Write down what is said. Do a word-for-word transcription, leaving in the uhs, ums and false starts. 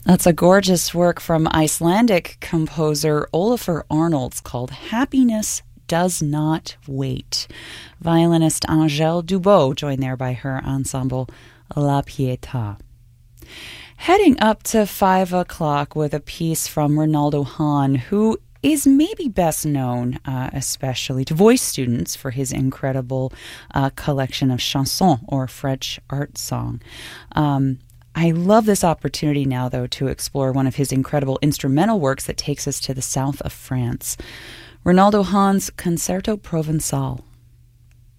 That's a gorgeous work from Icelandic composer Olafur Arnalds called Happiness Does Not Wait. Violinist Angèle Dubot joined there by her ensemble La Pietà. Heading up to five o'clock with a piece from Ronaldo Hahn, who is maybe best known, uh, especially to voice students, for his incredible uh, collection of chansons, or French art song. Um, I love this opportunity now, though, to explore one of his incredible instrumental works that takes us to the south of France. Ronaldo Hahn's Concerto Provençal.